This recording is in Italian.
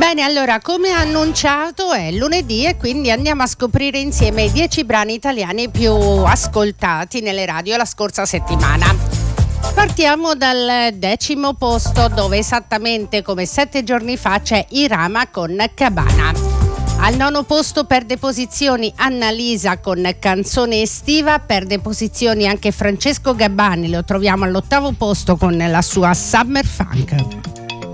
Bene, allora, come annunciato è lunedì e quindi andiamo a scoprire insieme i 10 brani italiani più ascoltati nelle radio la scorsa settimana. Partiamo dal 10° posto, dove esattamente come 7 giorni fa c'è Irama con Cabana. Al 9° posto perde posizioni Annalisa con Canzone estiva, perde posizioni anche Francesco Gabbani, lo troviamo all'8° posto con la sua Summer Funk.